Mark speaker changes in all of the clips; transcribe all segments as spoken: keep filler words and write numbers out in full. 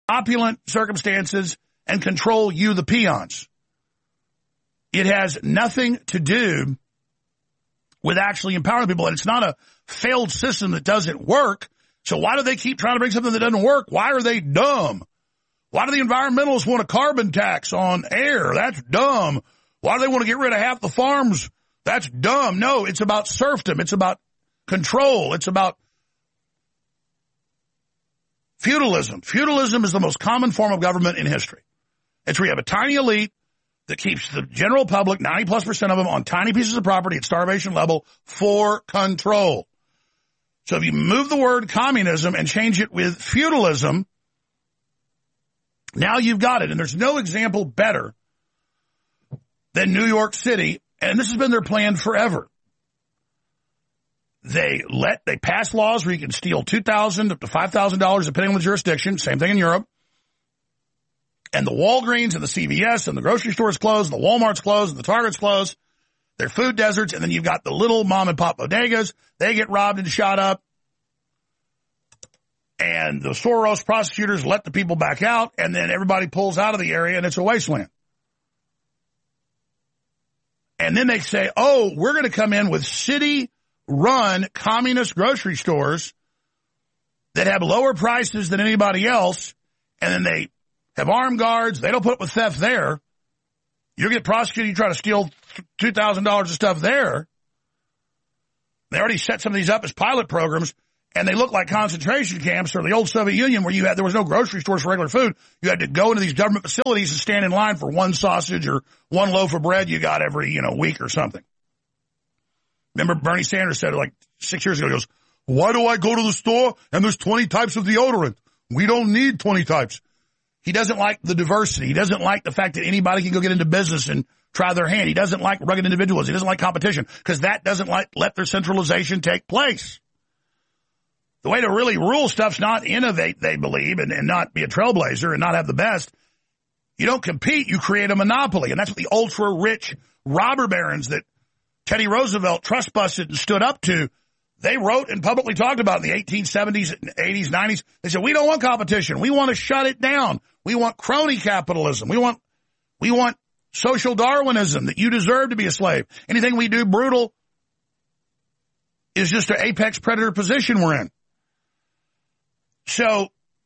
Speaker 1: opulent circumstances and control you, the peons. It has nothing to do with actually empowering people, and it's not a failed system that doesn't work. So why do they keep trying to bring something that doesn't work? Why are they dumb? Why do the environmentalists want a carbon tax on air? That's dumb. Why do they want to get rid of half the farms? That's dumb. No, it's about serfdom. It's about control. It's about feudalism. Feudalism is the most common form of government in history. It's where you have a tiny elite that keeps the general public, ninety plus percent of them, on tiny pieces of property at starvation level for control. So if you move the word communism and change it with feudalism, now you've got it. And there's no example better than New York City. And this has been their plan forever. They let, they pass laws where you can steal two thousand dollars up to five thousand dollars depending on the jurisdiction. Same thing in Europe. And the Walgreens and the C V S and the grocery stores closed, and the Walmart's closed, and the Target's closed. They're food deserts. And then you've got the little mom and pop bodegas. They get robbed and shot up. And the Soros prosecutors let the people back out, and then everybody pulls out of the area, and it's a wasteland. And then they say, oh, we're going to come in with city-run communist grocery stores that have lower prices than anybody else, and then they have armed guards. They don't put up with theft there. You'll get prosecuted. You try to steal two thousand dollars of stuff there. They already set some of these up as pilot programs, and they look like concentration camps or the old Soviet Union where you had there was no grocery stores for regular food. You had to go into these government facilities and stand in line for one sausage or one loaf of bread you got every, you know, week or something. Remember Bernie Sanders said it like six years ago, he goes, why do I go to the store and there's twenty types of deodorant? We don't need twenty types. He doesn't like the diversity. He doesn't like the fact that anybody can go get into business and try their hand. He doesn't like rugged individuals. He doesn't like competition because that doesn't like let their centralization take place. The way to really rule stuff's not innovate, they believe, and, and not be a trailblazer and not have the best. You don't compete, you create a monopoly. And that's what the ultra-rich robber barons that Teddy Roosevelt trust busted and stood up to, they wrote and publicly talked about in the eighteen seventies, eighties, nineties. They said, we don't want competition. We want to shut it down. We want crony capitalism. We want, we want social Darwinism, that you deserve to be a slave. Anything we do brutal is just an apex predator position we're in. So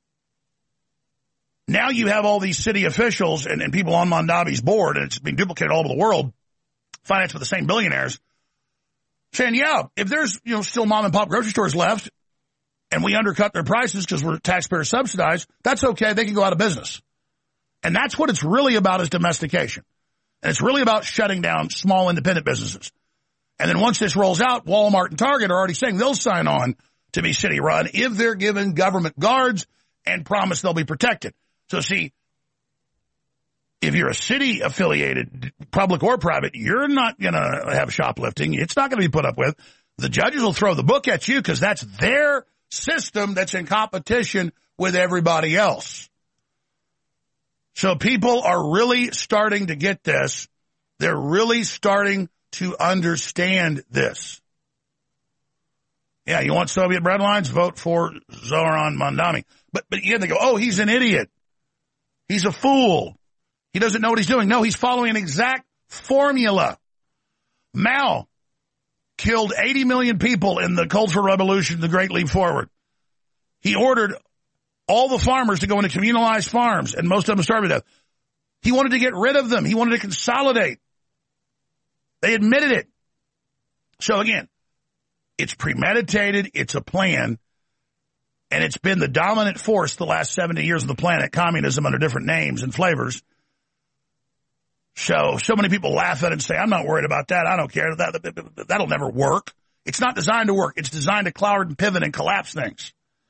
Speaker 1: now you have all these city officials and, and people on Mondavi's board, and it's being duplicated all over the world, financed by the same billionaires, saying, yeah, if there's, you know, still mom and pop grocery stores left and we undercut their prices because we're taxpayer subsidized, that's okay. They can go out of business. And that's what it's really about, is domestication. And it's really about shutting down small independent businesses. And then once this rolls out, Walmart and Target are already saying they'll sign on to be city run if they're given government guards and promise they'll be protected. So see, if you're a city affiliated, public or private, you're not going to have shoplifting. It's not going to be put up with. The judges will throw the book at you because that's their system that's in competition with everybody else. So people are really starting to get this. They're really starting to understand this. Yeah, you want Soviet breadlines? Vote for Zoran Mondani. But, but again, they go, oh, he's an idiot. He's a fool. He doesn't know what he's doing. No, he's following an exact formula. Mao killed eighty million people in the Cultural Revolution, the Great Leap Forward. He ordered all the farmers to go into communalized farms, and most of them starved to death. He wanted to get rid of them. He wanted to consolidate. They admitted it. So again, it's premeditated, it's a plan, and it's been the dominant force the last seventy years of the planet, communism under different names and flavors. So, so many people laugh at it and say, I'm not worried about that, I don't care, that, that, that'll never work. It's not designed to work, it's designed to cloud and pivot and collapse things.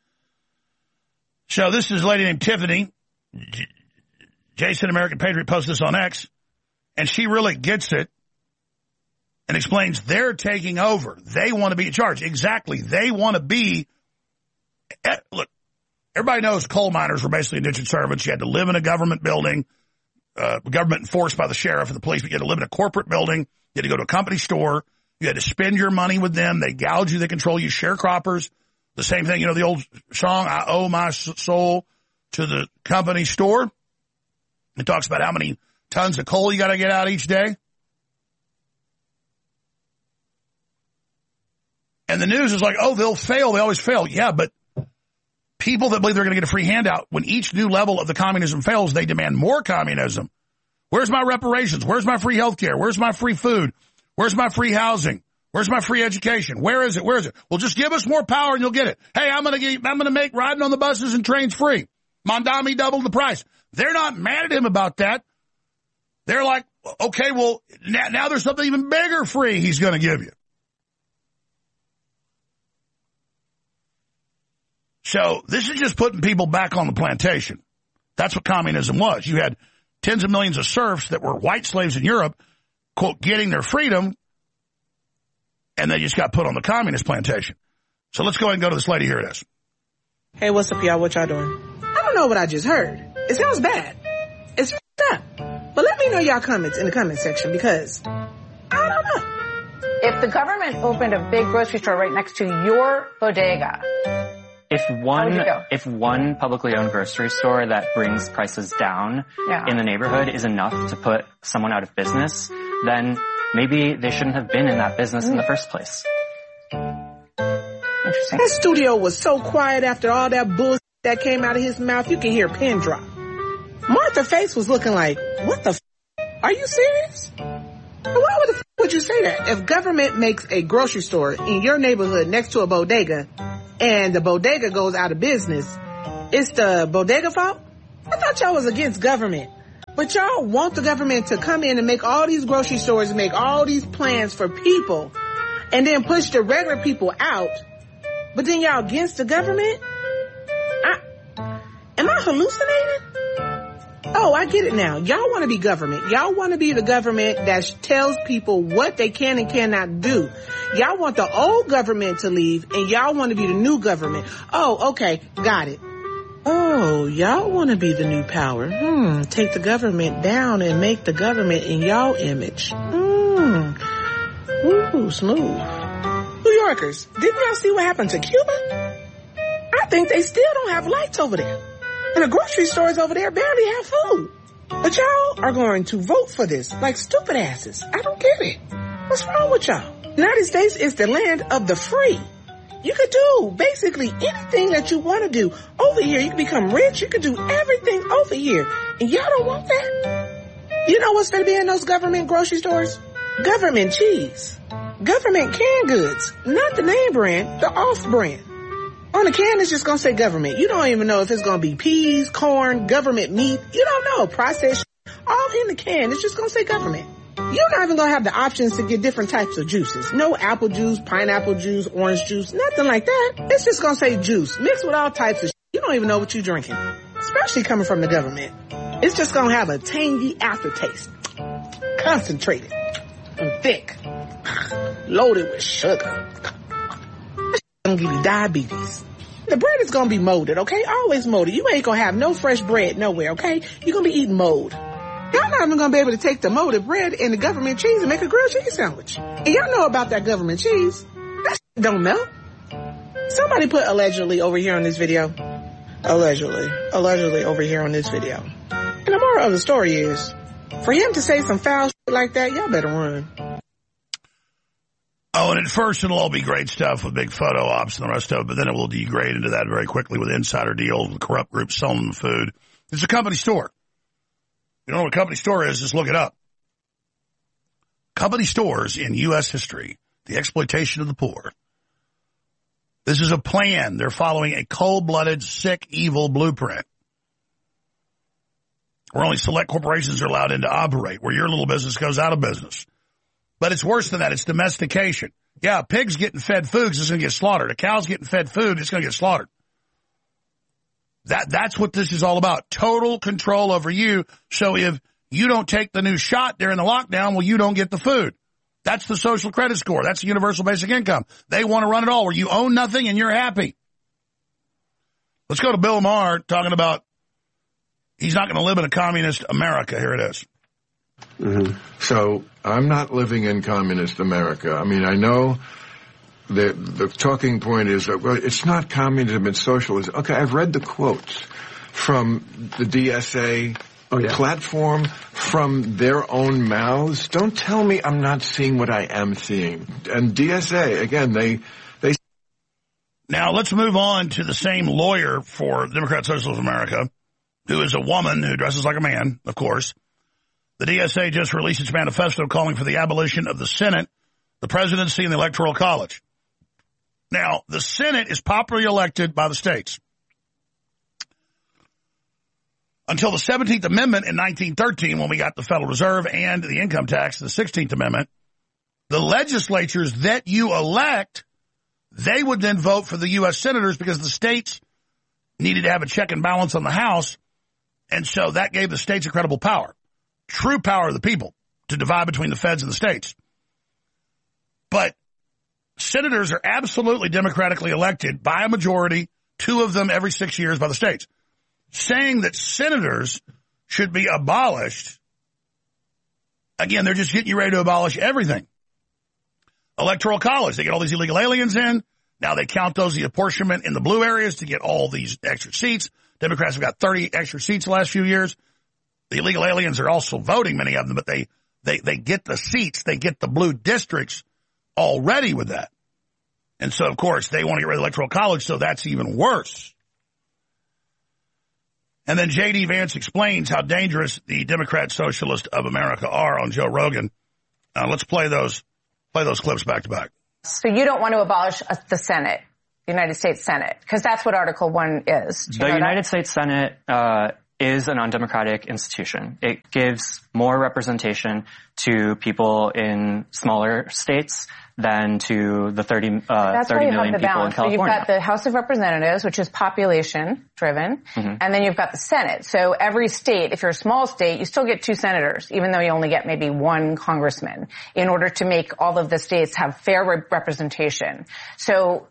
Speaker 1: So this is a lady named Tiffany, J- Jason American Patriot posted this on X, and she really gets it. And explains they're taking over. They want to be in charge. Exactly. They want to be. Look, everybody knows coal miners were basically indentured servants. You had to live in a government building, uh, government enforced by the sheriff and the police. But you had to live in a corporate building. You had to go to a company store. You had to spend your money with them. They gouge you. They control you. Sharecroppers. The same thing. You know, the old song, I owe my soul to the company store. It talks about how many tons of coal you got to get out each day. And the news is like, oh, they'll fail. They always fail. Yeah, but people that believe they're going to get a free handout, when each new level of the communism fails, they demand more communism. Where's my reparations? Where's my free health care? Where's my free food? Where's my free housing? Where's my free education? Where is it? Where is it? Well, just give us more power and you'll get it. Hey, I'm going to get, I'm going to make riding on the buses and trains free. Mondami doubled the price. They're not mad at him about that. They're like, okay, well, now, now there's something even bigger free he's going to give you. So this is just putting people back on the plantation. That's what communism was. You had tens of millions of serfs that were white slaves in Europe, quote, getting their freedom, and they just got put on the communist plantation. So let's go ahead and go to this lady. Here it is.
Speaker 2: Hey, what's up, y'all? What y'all doing? I don't know what I just heard. It sounds bad. It's f***ed up. But let me know y'all comments in the comment section because I don't know.
Speaker 3: If the government opened a big grocery store right next to your bodega,
Speaker 4: If one, if one publicly owned grocery store that brings prices down
Speaker 3: yeah.
Speaker 4: in the neighborhood is enough to put someone out of business, then maybe they shouldn't have been in that business mm. in the first place.
Speaker 3: Interesting.
Speaker 2: That studio was so quiet after all that bullshit that came out of his mouth, you can hear a pin drop. Martha's face was looking like, what the f***? Are you serious? And why would the f*** would you say that? If government makes a grocery store in your neighborhood next to a bodega, and the bodega goes out of business, it's the bodega fault? I thought y'all was against government. But y'all want the government to come in and make all these grocery stores, make all these plans for people, and then push the regular people out. But then y'all against the government? I, am I hallucinating? Oh, I get it now. Y'all want to be government. Y'all want to be the government that tells people what they can and cannot do. Y'all want the old government to leave, and y'all want to be the new government. Oh, okay. Got it. Oh, y'all want to be the new power. Hmm. Take the government down and make the government in y'all image. Hmm. Ooh, smooth. New Yorkers, didn't y'all see what happened to Cuba? I think they still don't have lights over there. And the grocery stores over there barely have food. But y'all are going to vote for this like stupid asses. I don't get it. What's wrong with y'all? The United States is the land of the free. You could do basically anything that you want to do over here. You can become rich. You can do everything over here. And y'all don't want that? You know what's going to be in those government grocery stores? Government cheese. Government canned goods. Not the name brand, the off brand. On the can, it's just going to say government. You don't even know if it's going to be peas, corn, government meat. You don't know. Processed. All in the can. It's just going to say government. You're not even going to have the options to get different types of juices. No apple juice, pineapple juice, orange juice, nothing like that. It's just going to say juice mixed with all types of shit. You don't even know what you're drinking, especially coming from the government. It's just going to have a tangy aftertaste. Concentrated and thick. Loaded with sugar. Gonna give you diabetes. The bread is gonna be molded, okay? Always molded. You ain't gonna have no fresh bread nowhere, okay? You're gonna be eating mold. Y'all not even gonna be able to take the molded bread and the government cheese and make a grilled cheese sandwich. And y'all know about that government cheese. That don't melt. Somebody put allegedly over here on this video. Allegedly. Allegedly over here on this video. And the moral of the story is, for him to say some foul shit like that, y'all better run.
Speaker 1: Oh, and at first it'll all be great stuff with big photo ops and the rest of it, but then it will degrade into that very quickly with insider deals with corrupt groups selling the food. It's a company store. You don't know what a company store is, just look it up. Company stores in U S history, the exploitation of the poor. This is a plan. They're following a cold-blooded, sick, evil blueprint. Where only select corporations are allowed in to operate, where your little business goes out of business. But it's worse than that. It's domestication. Yeah, a pig's getting fed food because it's going to get slaughtered. A cow's getting fed food, it's going to get slaughtered. That That's what this is all about. Total control over you. So if you don't take the new shot during the lockdown, well, you don't get the food. That's the social credit score. That's the universal basic income. They want to run it all where you own nothing and you're happy. Let's go to Bill Maher talking about he's not going to live in a communist America. Here it is.
Speaker 5: Mm-hmm. So I'm not living in communist America. I mean, I know that the talking point is that, well, it's not communism, it's socialism. Okay, I've read the quotes. from the D S A oh, yeah. platform, from their own mouths. Don't tell me I'm not seeing what I am seeing. And D S A, again, they... they.
Speaker 1: Now, let's move on to the same lawyer for Democrat Socialists of America, who is a woman who dresses like a man, of course. The D S A just released its manifesto calling for the abolition of the Senate, the presidency, and the Electoral College. Now, the Senate is popularly elected by the states. Until the seventeenth Amendment in nineteen thirteen, when we got the Federal Reserve and the income tax, the sixteenth Amendment, the legislatures that you elect, they would then vote for the U S senators because the states needed to have a check and balance on the House, and so that gave the states incredible power, true power of the people, to divide between the feds and the states. But senators are absolutely democratically elected by a majority, two of them every six years by the states. Saying that senators should be abolished, again, they're just getting you ready to abolish everything. Electoral College, they get all these illegal aliens in. Now they count those, the apportionment in the blue areas to get all these extra seats. Democrats have got thirty extra seats the last few years. The illegal aliens are also voting, many of them, but they, they, they get the seats. They get the blue districts already with that. And so, of course, they want to get rid of the Electoral College, so that's even worse. And then J D. Vance explains how dangerous the Democrat Socialists of America are on Joe Rogan. Uh, let's play those play those clips back to back.
Speaker 3: So you don't want to abolish the Senate, the United States Senate, because that's what Article one is.
Speaker 4: The United States Senate uh, is an undemocratic institution. It gives more representation to people in smaller states than to the thirty, uh, thirty million people in California.
Speaker 3: So you've got the House of Representatives, which is population-driven, mm-hmm. and then you've got the Senate. So every state, if you're a small state, you still get two senators, even though you only get maybe one congressman, in order to make all of the states have fair re- representation. So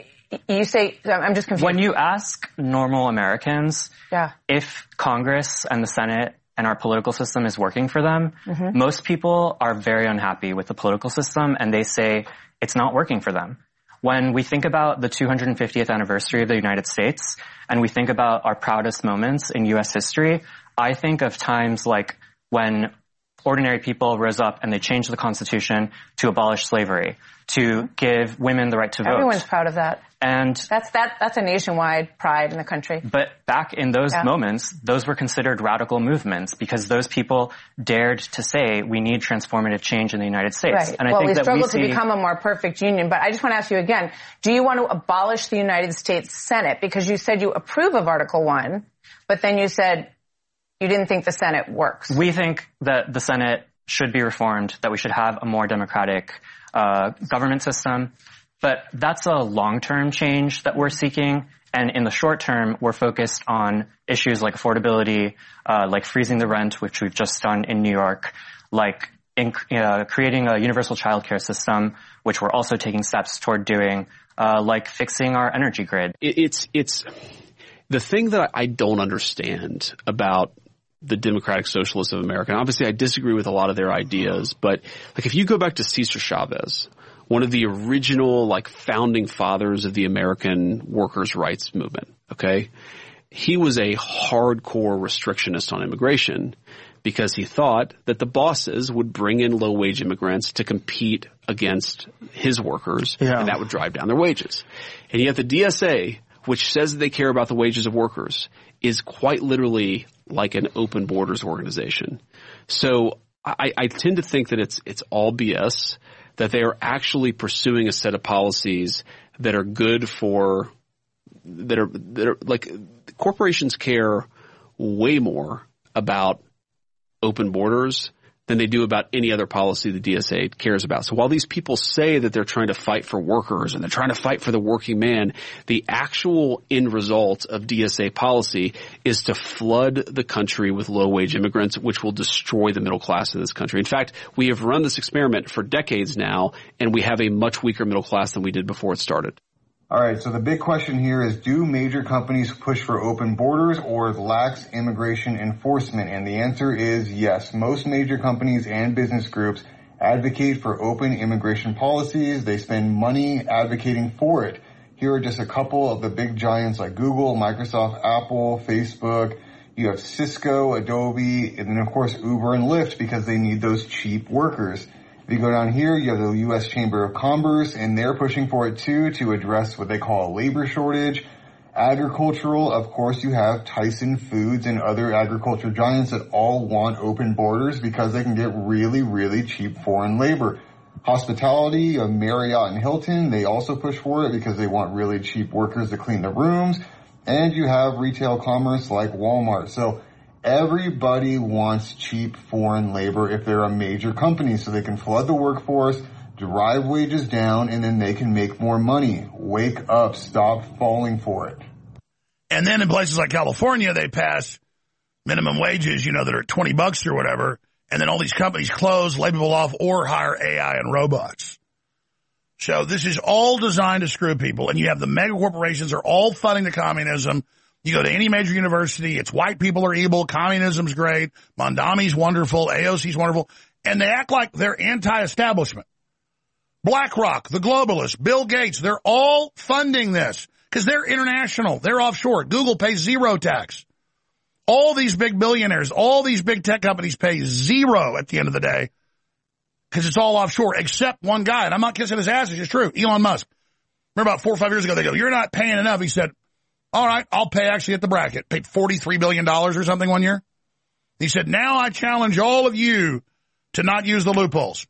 Speaker 3: you say, I'm just confused.
Speaker 4: When you ask normal Americans
Speaker 3: yeah.
Speaker 4: if Congress and the Senate and our political system is working for them, mm-hmm. most people are very unhappy with the political system, and they say it's not working for them. When we think about the two hundred fiftieth anniversary of the United States, and we think about our proudest moments in U S history, I think of times like when ordinary people rose up and they changed the Constitution to abolish slavery, to give women the right to vote.
Speaker 3: Everyone's proud of that.
Speaker 4: And
Speaker 3: that's that that's a nationwide pride in the country.
Speaker 4: But back in those
Speaker 3: yeah.
Speaker 4: moments, those were considered radical movements because those people dared to say we need transformative change in the United States.
Speaker 3: Right.
Speaker 4: And I
Speaker 3: well,
Speaker 4: think
Speaker 3: we
Speaker 4: that
Speaker 3: struggle
Speaker 4: we see...
Speaker 3: to become a more perfect union. But I just want to ask you again, do you want to abolish the United States Senate? Because you said you approve of Article one, but then you said you didn't think the Senate works.
Speaker 4: We think that the Senate should be reformed, that we should have a more democratic uh, government system. But that's a long-term change that we're seeking. And in the short term, we're focused on issues like affordability, uh, like freezing the rent, which we've just done in New York, like in, uh, creating a universal childcare system, which we're also taking steps toward doing, uh, like fixing our energy grid.
Speaker 6: It's, it's the thing that I don't understand about the Democratic Socialists of America. And obviously, I disagree with a lot of their ideas, but like if you go back to Cesar Chavez, one of the original like founding fathers of the American workers' rights movement, okay? He was a hardcore restrictionist on immigration because he thought that the bosses would bring in low-wage immigrants to compete against his workers, yeah. and that would drive down their wages. And yet the D S A, which says that they care about the wages of workers, is quite literally like an open borders organization. So I, I tend to think that it's it's all B S, that they are actually pursuing a set of policies that are good for that are that are like corporations care way more about open borders than they do about any other policy the D S A cares about. So while these people say that they're trying to fight for workers and they're trying to fight for the working man, the actual end result of D S A policy is to flood the country with low-wage immigrants, which will destroy the middle class of this country. In fact, we have run this experiment for decades now, and we have a much weaker middle class than we did before it started.
Speaker 7: All right, so the big question here is, do major companies push for open borders or lax immigration enforcement? And the answer is yes. Most major companies and business groups advocate for open immigration policies. They spend money advocating for it. Here are just a couple of the big giants like Google, Microsoft, Apple, Facebook. You have Cisco, Adobe, and then of course Uber and Lyft because they need those cheap workers. If you go down here, you have the U S Chamber of Commerce, and they're pushing for it too to address what they call a labor shortage. Agricultural, of course, you have Tyson Foods and other agriculture giants that all want open borders because they can get really, really cheap foreign labor. Hospitality, you have Marriott and Hilton. They also push for it because they want really cheap workers to clean the rooms. And you have retail commerce like Walmart. So everybody wants cheap foreign labor if they're a major company so they can flood the workforce, drive wages down, and then they can make more money. Wake up. Stop falling for it.
Speaker 1: And then in places like California, they pass minimum wages, you know, that are twenty bucks or whatever. And then all these companies close, lay people off, or hire A I and robots. So this is all designed to screw people. And you have the mega corporations are all funding the communism. You go to any major university, it's white people are evil, communism's great, Mondami's wonderful, A O C's wonderful, and they act like they're anti-establishment. BlackRock, the globalists, Bill Gates, they're all funding this because they're international. They're offshore. Google pays zero tax. All these big billionaires, all these big tech companies pay zero at the end of the day because it's all offshore except one guy. And I'm not kissing his ass. It's just true. Elon Musk. Remember about four or five years ago, they go, you're not paying enough. He said, all right, I'll pay actually at the bracket. Paid forty-three billion dollars or something one year. He said, now I challenge all of you to not use the loopholes.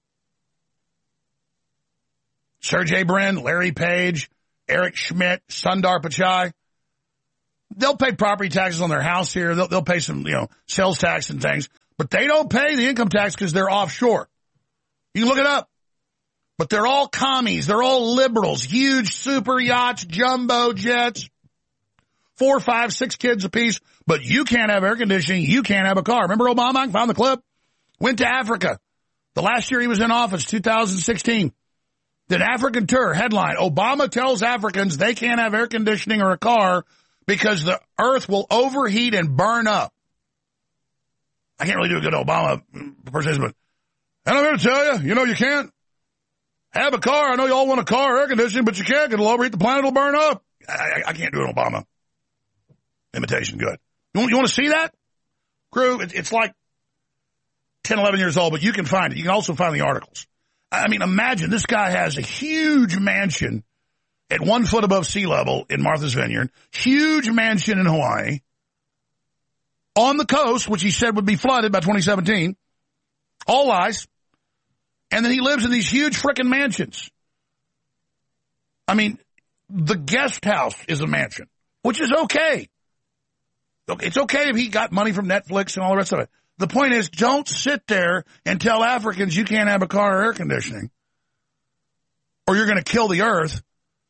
Speaker 1: Sergey Brin, Larry Page, Eric Schmidt, Sundar Pichai. They'll pay property taxes on their house here. They'll, they'll pay some, you know, sales tax and things. But they don't pay the income tax because they're offshore. You can look it up. But they're all commies. They're all liberals. Huge super yachts, jumbo jets. Four, five, six kids apiece. But you can't have air conditioning. You can't have a car. Remember Obama? I found the clip. Went to Africa. The last year he was in office, two thousand sixteen. Did African tour. Headline, Obama tells Africans they can't have air conditioning or a car because the earth will overheat and burn up. I can't really do a good Obama person, but and I'm here to tell you, you know, you can't have a car. I know you all want a car, air conditioning, but you can't because it'll overheat the planet, it'll burn up. I, I, I can't do an Obama imitation good. You want, you want to see that? Crew, it, it's like ten, eleven years old, but you can find it. You can also find the articles. I mean, imagine this guy has a huge mansion at one foot above sea level in Martha's Vineyard, huge mansion in Hawaii, on the coast, which he said would be flooded by twenty seventeen. All lies. And then he lives in these huge frickin' mansions. I mean, the guest house is a mansion, which is okay. It's okay if he got money from Netflix and all the rest of it. The point is, don't sit there and tell Africans you can't have a car or air conditioning, or you're going to kill the earth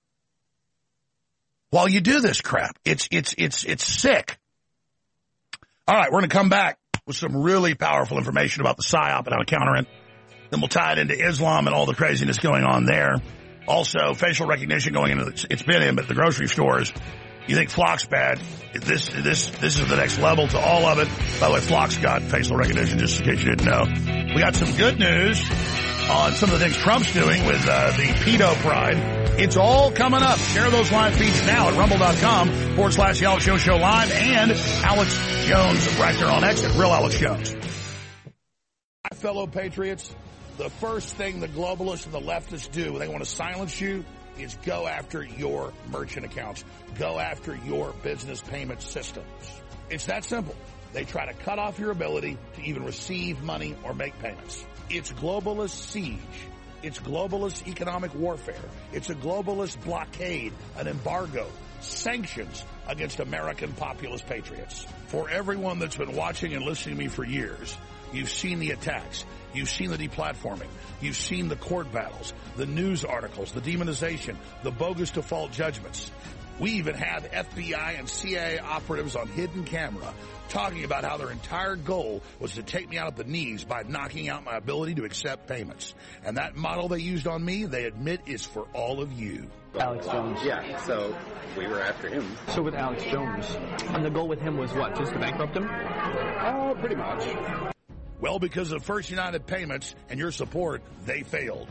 Speaker 1: while you do this crap. It's, it's, it's, it's sick. All right, we're going to come back with some really powerful information about the PSYOP and how to counter it. Then we'll tie it into Islam and all the craziness going on there. Also, facial recognition going into the, it's been in, but the grocery stores. You think Flock's bad? This this this is the next level to all of it. By the way, Flock's got facial recognition, just in case you didn't know. We got some good news on some of the things Trump's doing with uh, the pedo pride. It's all coming up. Share those live feeds now at rumble.com forward slash the Alex Jones Show live and Alex Jones right there on X at Real Alex Jones. My fellow patriots, the first thing the globalists and the leftists do when they want to silence you is go after your merchant accounts. Go after your business payment systems. It's that simple. They try to cut off your ability to even receive money or make payments. It's globalist siege. It's globalist economic warfare. It's a globalist blockade, an embargo, sanctions against American populist patriots. For everyone that's been watching and listening to me for years, you've seen the attacks. You've seen the deplatforming. You've seen the court battles, the news articles, the demonization, the bogus default judgments. We even have F B I and C I A operatives on hidden camera talking about how their entire goal was to take me out at the knees by knocking out my ability to accept payments. And that model they used on me, they admit, is for all of you.
Speaker 8: Alex Jones.
Speaker 9: Yeah, so we were after him.
Speaker 8: So with Alex Jones, and the goal with him was what, just to bankrupt him?
Speaker 9: Oh, pretty much.
Speaker 1: Well, because of First United Payments and your support, they failed.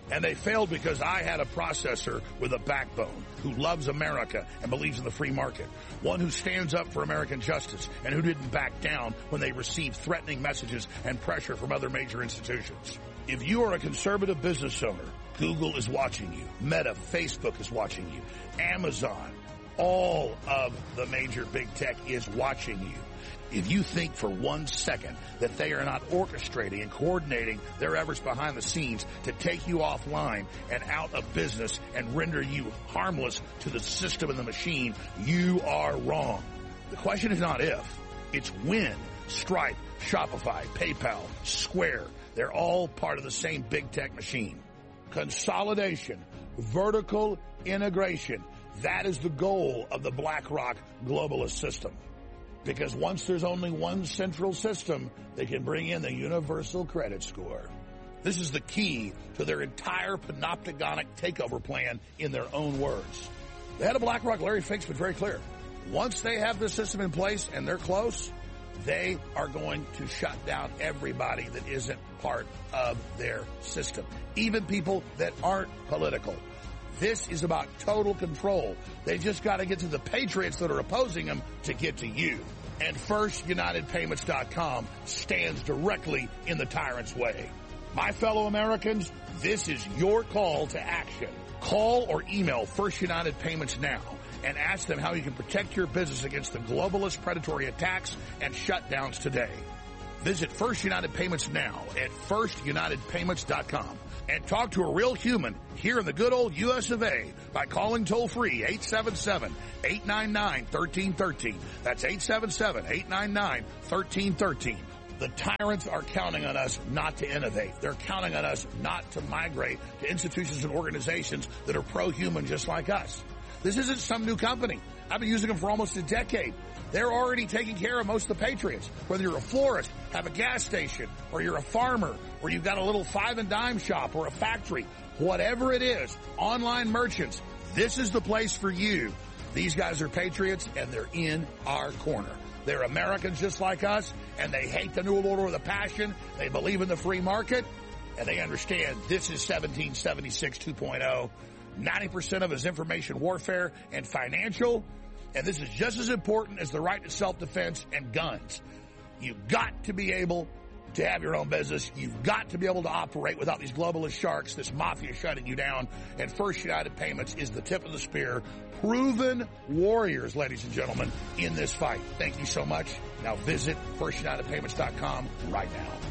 Speaker 1: And they failed because I had a processor with a backbone who loves America and believes in the free market. One who stands up for American justice and who didn't back down when they received threatening messages and pressure from other major institutions. If you are a conservative business owner, Google is watching you. Meta, Facebook is watching you. Amazon, all of the major big tech is watching you. If you think for one second that they are not orchestrating and coordinating their efforts behind the scenes to take you offline and out of business and render you harmless to the system and the machine, you are wrong. The question is not if, it's when. Stripe, Shopify, PayPal, Square, they're all part of the same big tech machine. Consolidation, vertical integration, that is the goal of the BlackRock globalist system. Because once there's only one central system, they can bring in the universal credit score. This is the key to their entire panopticonic takeover plan in their own words. The head of BlackRock, Larry Fink's been very clear. Once they have this system in place and they're close, they are going to shut down everybody that isn't part of their system. Even people that aren't political. This is about total control. They just got to get to the patriots that are opposing them to get to you. And First United Payments dot com stands directly in the tyrant's way. My fellow Americans, this is your call to action. Call or email First United Payments now and ask them how you can protect your business against the globalist predatory attacks and shutdowns today. Visit First United Payments now at First United Payments dot com and talk to a real human here in the good old U S of A by calling toll-free eight seven seven, eight nine nine, one three one three. That's eight seven seven, eight nine nine, one three one three. The tyrants are counting on us not to innovate. They're counting on us not to migrate to institutions and organizations that are pro-human just like us. This isn't some new company. I've been using them for almost a decade. They're already taking care of most of the patriots. Whether you're a florist, have a gas station, or you're a farmer, or you've got a little five and dime shop or a factory, whatever it is, online merchants, this is the place for you. These guys are patriots and they're in our corner. They're Americans just like us, and they hate the New World Order with a passion. They believe in the free market, and they understand this is seventeen seventy-six two point oh. ninety percent of it is information warfare and financial, and this is just as important as the right to self-defense and guns. You've got to be able to have your own business. You've got to be able to operate without these globalist sharks, this mafia shutting you down, and First United Payments is the tip of the spear. Proven warriors, ladies and gentlemen, in this fight. Thank you so much. Now visit First United Payments dot com right now.